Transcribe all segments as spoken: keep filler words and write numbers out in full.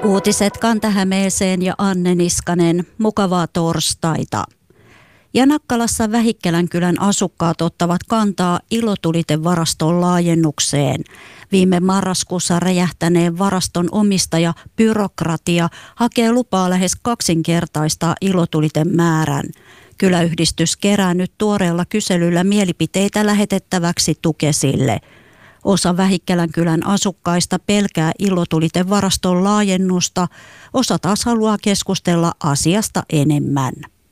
Uutiset Kanta-Hämeeseen ja Anne Niskanen. Mukavaa torstaita. Janakkalassa Vähikkälän kylän asukkaat ottavat kantaa ilotulitevaraston laajennukseen. Viime marraskuussa räjähtäneen varaston omistaja Byrokratia hakee lupaa lähes kaksinkertaistaa ilotuliten määrän. Kyläyhdistys kerää nyt tuoreella kyselyllä mielipiteitä lähetettäväksi Tukesille. Osa Vähikkälän kylän asukkaista pelkää ilotulitevaraston laajennusta, osa taas haluaa keskustella asiasta enemmän.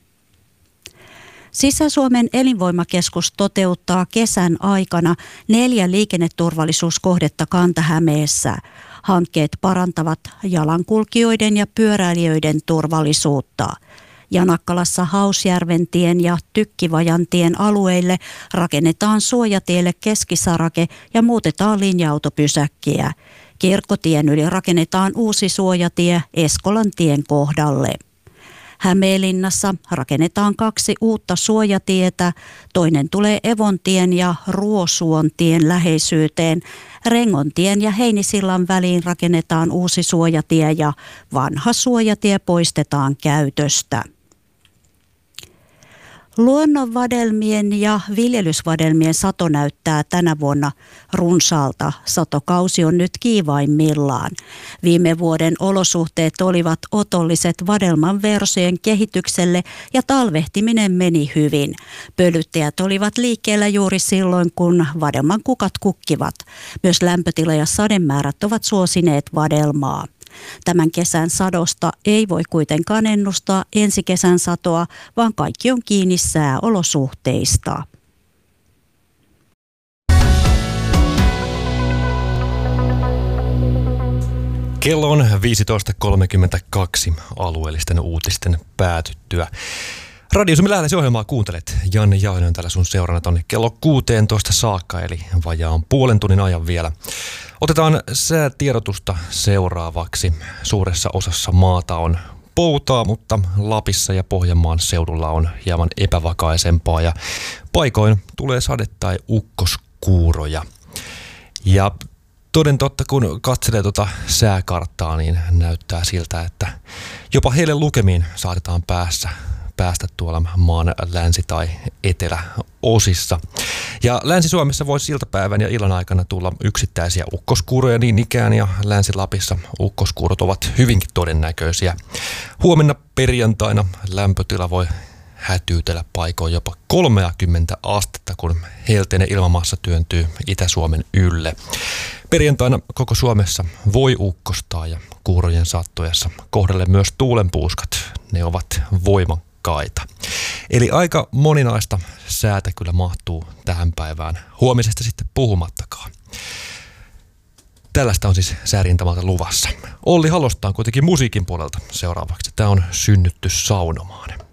Sisä-Suomen elinvoimakeskus toteuttaa kesän aikana neljä liikenneturvallisuuskohdetta Kanta-Hämeessä. Hankkeet parantavat jalankulkijoiden ja pyöräilijöiden turvallisuutta. Janakkalassa Hausjärventien ja Tykkivajantien alueille rakennetaan suojatielle keskisarake ja muutetaan linja-autopysäkkiä. Kirkkotien yli rakennetaan uusi suojatie Eskolantien kohdalle. Hämeenlinnassa rakennetaan kaksi uutta suojatietä. Toinen tulee Evontien ja Ruosuontien läheisyyteen. Rengontien ja Heinisillan väliin rakennetaan uusi suojatie ja vanha suojatie poistetaan käytöstä. Luonnonvadelmien ja viljelysvadelmien sato näyttää tänä vuonna runsaalta. Satokausi on nyt kiivaimmillaan. Viime vuoden olosuhteet olivat otolliset vadelman versojen kehitykselle ja talvehtiminen meni hyvin. Pölyttäjät olivat liikkeellä juuri silloin, kun vadelman kukat kukkivat. Myös lämpötila ja sademäärät ovat suosineet vadelmaa. Tämän kesän sadosta ei voi kuitenkaan ennustaa ensi kesän satoa, vaan kaikki on kiinni sääolosuhteista. Kello on viisitoista kolmekymmentäkaksi alueellisten uutisten päätyttyä. Radio Suomi Lähdössä ohjelmaa kuuntelet. Janne Jauhinen on täällä sun seurana tonne kello kuusitoista saakka, eli vajaan puolen tunnin ajan vielä. Otetaan säätiedotusta seuraavaksi. Suuressa osassa maata on poutaa, mutta Lapissa ja Pohjanmaan seudulla on hieman epävakaisempaa ja paikoin tulee sade- tai ukkoskuuroja. Ja toden totta, kun katselee tuota sääkarttaa, niin näyttää siltä, että jopa heille lukemiin saatetaan päässä. päästä tuolla maan länsi- tai eteläosissa. Ja Länsi-Suomessa voisi iltapäivän ja illan aikana tulla yksittäisiä ukkoskuuroja niin ikään, ja Länsi-Lapissa ukkoskuurot ovat hyvinkin todennäköisiä. Huomenna perjantaina lämpötila voi hätyytellä paikoin jopa kolmekymmentä astetta, kun helteinen ilmamassa työntyy Itä-Suomen ylle. Perjantaina koko Suomessa voi ukkostaa ja kuurojen sattuessa kohdalle myös tuulenpuuskat. Ne ovat voimakkaita. Eli aika moninaista säätä kyllä mahtuu tähän päivään. Huomisesta sitten puhumattakaan. Tällaista on siis säärintamalta luvassa. Olli Halosta on kuitenkin musiikin puolelta seuraavaksi. Tämä on Synnytty saunomaan.